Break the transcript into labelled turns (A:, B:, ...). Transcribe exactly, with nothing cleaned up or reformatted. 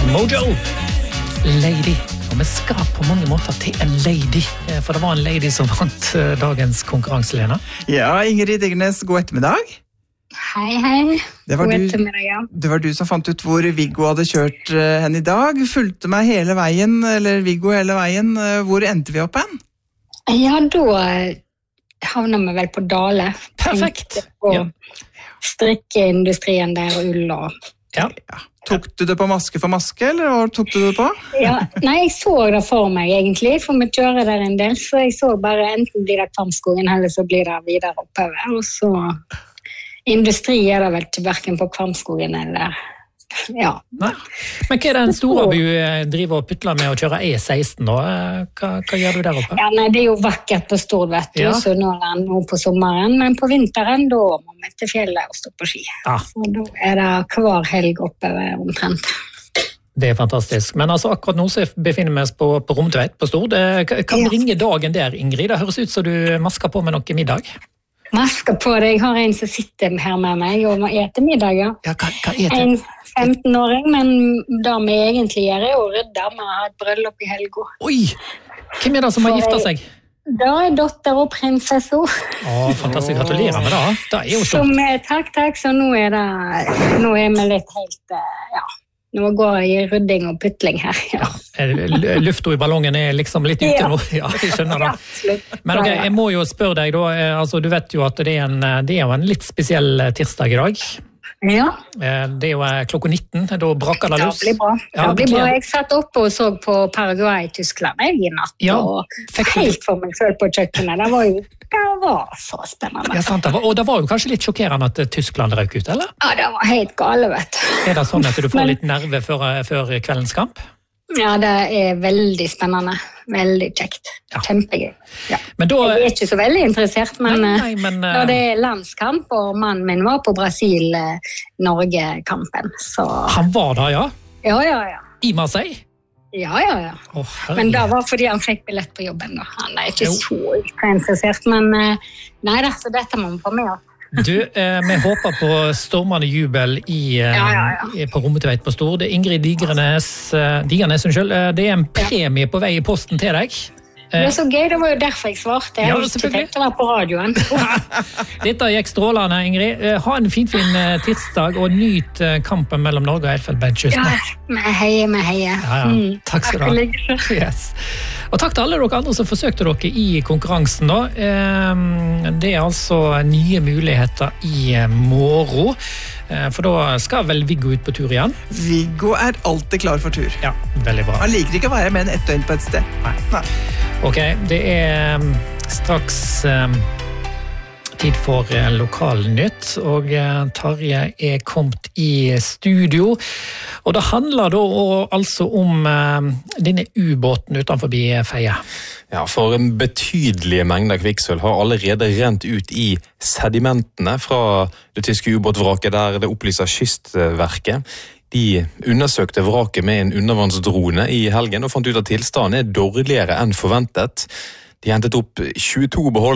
A: Mojo, Lady. Og vi skal på mange måter til en lady, for det var en lady som vant dagens konkurranse, Lena.
B: Ja, Ingrid Diggernes, god ettermiddag.
C: Hei, hei.
B: Det var,
C: god
B: du,
C: ettermiddag, ja.
B: det var du som fant ut hvor Viggo hadde kjørt hen i dag. Fulgte meg hele veien, eller Viggo hele veien. Hvor endte vi opp hen?
C: Ja, da havner vi vel på Dale.
A: Perfekt.
C: Og
A: Ja.
C: strikkeindustrien der, ull og...
A: Ja.
B: Ja. Tok du det på maske for maske, eller hva tok du det på?
C: Ja, nei, jeg så det for meg egentlig, for vi kjører der en del, så jeg så bare enten blir det Kvamskogen, eller så blir det videre oppover, og så industri er det vel til hverken på Kvamskogen, eller ja.
A: Nei. Men hva er den store du driver og pytler med å kjøre E seksten da? Hva, hva gjør du der oppe?
C: Ja, nei, det er jo vakkert på Stord, vet du,
A: Ja.
C: så nå er det nå på sommeren, men på vinteren da må vi til fjellet og stå på ski.
A: Ja.
C: Så da er det hver helg oppover omtrent.
A: Det er fantastisk. Men altså, akkurat nå så befinner vi oss på, på Romtveit på Stord. Eh, Hva kan
C: Ja.
A: bringe dagen der, Ingrid? Det høres ut som du masker på med noe middag.
C: Masker på det, jeg har en som sitter her med meg og eter middag, ja.
A: Ja, hva, hva er det?
C: En femten-åring, men det vi egentlig gjør er å rydde. Vi har et bryllup i helga.
A: Oi! Hvem er det som har giftet seg?
C: Da er dotter og prinsesse.
A: Å, fantastisk. Gratulerer med det. Det er jo stort.
C: Som er, takk, takk, så nå er det, nå er vi litt helt, eh, ja, nå går jeg i rydding og pytling her, ja.
A: L- Lufta i ballongen er liksom litt ute
C: Ja.
A: nå. Ja, jeg skjønner det.
C: Absolutt.
A: Men ok, jeg må jo spørre deg da, eh, altså du vet jo at det er en, det er jo en litt spesiell eh, tirsdag i dag.
C: Ja,
A: Eh, Det er jo eh, klokka nitten, da braker det
C: det
A: løs.
C: blir bra.
A: Ja,
C: Det blir bra.
A: gleder-
C: Jeg satt oppe og så på Paraguay i Tyskland jeg, i natt,
A: Ja,
C: og
A: fikk du-
C: helt for meg selv på kjøkkenet. Det var jo det var så spennende.
A: Ja, sant, det var, og det var jo kanskje litt sjokkerende at eh, Tyskland røk ut, eller?
C: Ja, det var helt gale, vet du.
A: Er det sånn at du får
C: Men-
A: litt nerve før, eh, før kveldens kamp?
C: Ja, det er veldig spennende. Veldig kjekt.
A: Ja.
C: Kjempegøy. Ja.
A: Men da...
C: Jeg er ikke så veldig interessert, men,
A: Nei, nei, men,
C: eh, når det
A: eh,
C: er landskamp, og mannen min var på Brasil-Norge-kampen, så
A: Han var der, ja.
C: ja, ja, ja.
A: I Marseille.
C: Ja, ja, ja.
A: Å,
C: Men det
A: herregud.
C: var fordi han fikk billett på jobben da. Han er ikke
A: Jo.
C: så ultra interessert, men eh, nei da, så dette må vi få med oss.
A: Du, eh, vi håper på stormende jubel i, eh,
C: Ja, ja, ja.
A: i- på Romtveit på Stord. Ingrid Diggernes, eh, Diggernes, unnskyld. Eh, det er en premie på vei i posten til deg.
C: Det er så gøy, det var jo derfor jeg svarte. Jeg
A: Ja,
C: har ikke
A: selvfølgelig.
C: tenkt å være på radioen.
A: Dette gikk strålende, Ingrid. Eh, Ha en fin, fin eh, tirsdag, og nyt eh, kampen mellom Norge og Elfenbenskysten.
C: Ja, vi heier, vi heier.
A: Ja, ja.
C: Mm.
A: Takk skal du ha.
C: Takk for likeså.
A: Yes. Og takk til alle dere andre som forsøkte dere i konkurransen. Da. Eh, Det er altså nye muligheter i eh, morgen. Eh, For da skal vel Viggo ut på tur igjen?
B: Viggo er alltid klar for tur.
A: Ja, veldig bra.
B: Han liker ikke å være med en ett døgn på et sted.
A: Nei.
B: Nei.
A: Ok, det er um, straks um, tid for uh, lokalnytt, og uh, Tarje er kommet i studio. Og det handler da og, altså om uh, denne ubåten utenfor Feie.
D: Ja, for en betydelig mengde kvikksølv har allerede rent ut i sedimentene fra det tyske ubåtvraket der det opplyser Kystverket. De undersøkte vraket med en undervannsdrone i helgen og fant ut at tilstanden er dårligere enn forventet. De hentet opp tjueto behold